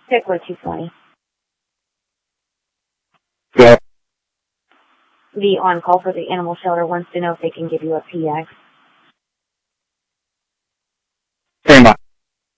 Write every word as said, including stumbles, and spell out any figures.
Stickler two twenty. Yeah. The on-call for the animal shelter wants to know if they can give you a P X. Stand by.